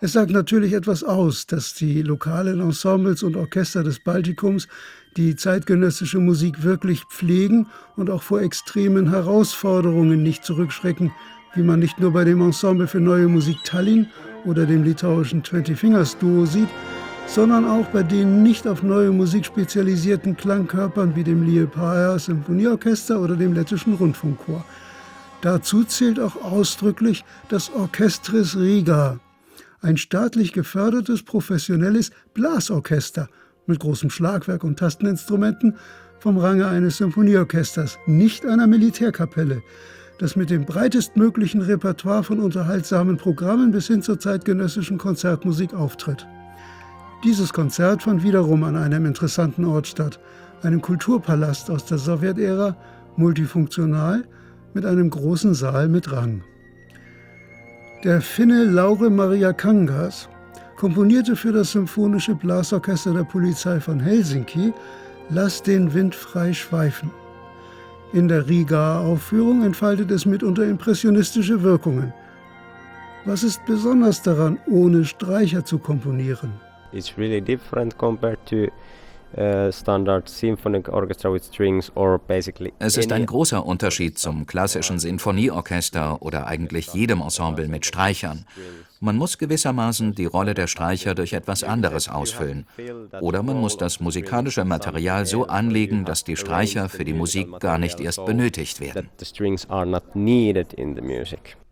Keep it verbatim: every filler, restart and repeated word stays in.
Es sagt natürlich etwas aus, dass die lokalen Ensembles und Orchester des Baltikums die zeitgenössische Musik wirklich pflegen und auch vor extremen Herausforderungen nicht zurückschrecken, wie man nicht nur bei dem Ensemble für Neue Musik Tallinn oder dem litauischen Twenty Fingers Duo sieht, sondern auch bei den nicht auf neue Musik spezialisierten Klangkörpern wie dem Liepāja Symphonieorchester oder dem lettischen Rundfunkchor. Dazu zählt auch ausdrücklich das Orchestris Riga, ein staatlich gefördertes, professionelles Blasorchester mit großem Schlagwerk und Tasteninstrumenten vom Range eines Symphonieorchesters, nicht einer Militärkapelle, das mit dem breitestmöglichen Repertoire von unterhaltsamen Programmen bis hin zur zeitgenössischen Konzertmusik auftritt. Dieses Konzert fand wiederum an einem interessanten Ort statt, einem Kulturpalast aus der Sowjetära, multifunktional, mit einem großen Saal mit Rang. Der Finne Lauri Maria Kangas komponierte für das Symphonische Blasorchester der Polizei von Helsinki »Lass den Wind frei schweifen«. In der Riga-Aufführung entfaltet es mitunter impressionistische Wirkungen. Was ist besonders daran, ohne Streicher zu komponieren? It's really different compared to uh, standard symphonic orchestra with strings or basically. Es ist ein großer Unterschied zum klassischen Sinfonieorchester oder eigentlich jedem Ensemble mit Streichern. Man muss gewissermaßen die Rolle der Streicher durch etwas anderes ausfüllen. Oder man muss das musikalische Material so anlegen, dass die Streicher für die Musik gar nicht erst benötigt werden. The strings are not needed in the music.